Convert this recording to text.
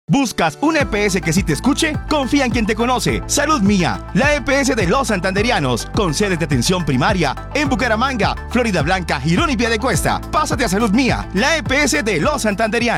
¿Buscas un EPS que sí te escuche? Confía en quien te conoce. Salud Mía, la EPS de los santanderianos, con sedes de atención primaria en Bucaramanga, Florida Blanca, Girón y Piedecuesta. Pásate a Salud Mía, la EPS de los santanderianos.